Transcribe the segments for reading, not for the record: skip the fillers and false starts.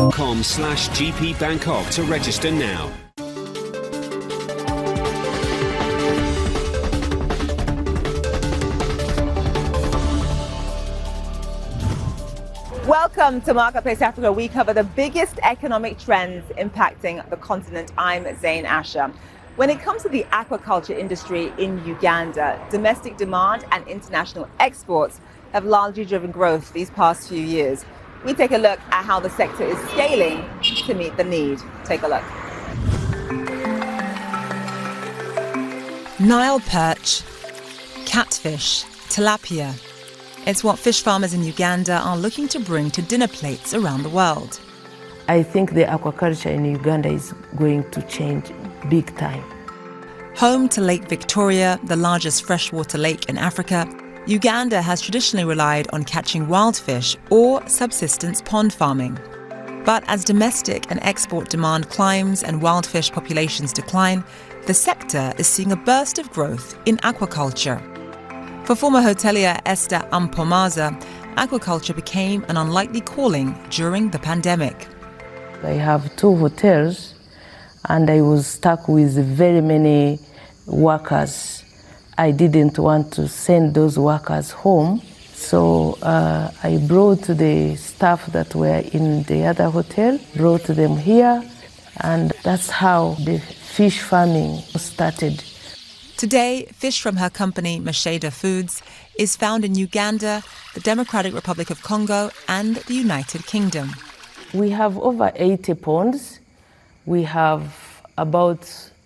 GP Bangkok to register now. Welcome to Marketplace Africa. We cover the biggest economic trends impacting the continent. I'm Zain Asher. When it comes to the aquaculture industry in Uganda, domestic demand and international exports have largely driven growth these past few years. We take a look at how the sector is scaling to meet the need. Take a look. Nile perch, catfish, tilapia. It's what fish farmers in Uganda are looking to bring to dinner plates around the world. I think the aquaculture in Uganda is going to change big time. Home to Lake Victoria, the largest freshwater lake in Africa, Uganda has traditionally relied on catching wild fish or subsistence pond farming. But as domestic and export demand climbs and wild fish populations decline, the sector is seeing a burst of growth in aquaculture. For former hotelier Esther Ampomaza, aquaculture became an unlikely calling during the pandemic. I have 2 hotels and I was stuck with very many workers. I didn't want to send those workers home, so I brought the staff that were in the other hotel, brought them here, and that's how the fish farming started. Today, fish from her company, Masheda Foods, is found in Uganda, the Democratic Republic of Congo, and the United Kingdom. We have over 80 ponds. We have about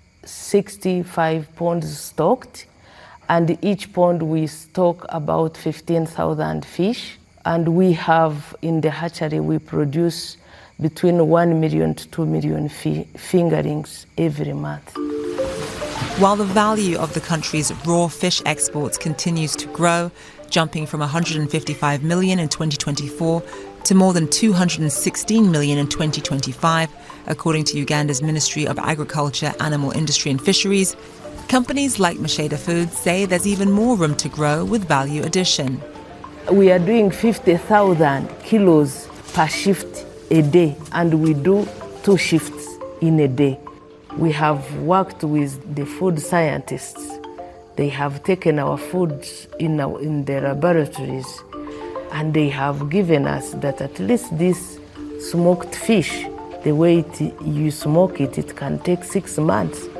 65 ponds stocked, and each pond we stock about 15,000 fish. And we have, in the hatchery, we produce between 1 million to 2 million fingerlings every month. While the value of the country's raw fish exports continues to grow, jumping from 155 million in 2024 to more than 216 million in 2025, according to Uganda's Ministry of Agriculture, Animal Industry and Fisheries, companies like Masheda Foods say there's even more room to grow with value addition. We are doing 50,000 kilos per shift a day, and we do 2 shifts in a day. We have worked with the food scientists. They have taken our foods in the laboratories, and they have given us that at least this smoked fish, the way you smoke it, it can take 6 months.